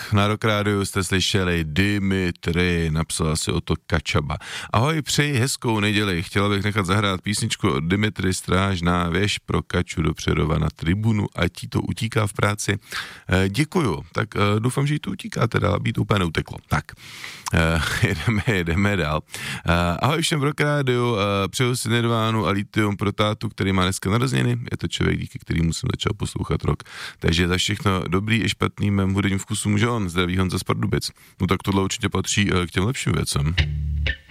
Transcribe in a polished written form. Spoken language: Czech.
na Rock Rádiu jste slyšeli Dimitri, napsala si o to Kačaba. Ahoj, přeji hezkou neděli, chtěla bych nechat zahrát písničku od Dimitri, Strážná věž pro Kaču do Přerova na tribunu, ať jí to utíká v práci. Děkuju, tak doufám, že jí to utíká, teda aby to úplně neuteklo. Tak, jedeme dál. Ahoj všem v Rock Rádiu, přeju si Nirvánu a Lithium pro tátu, který má dneska narozeniny. Je to člověk, díky kterému jsem začal poslouchat rock. Takže za všechno dobrý i špatný mém hudebním vkusu může on. Zdraví Honza z Pardubic. No tak tohle určitě patří k těm lepším věcem.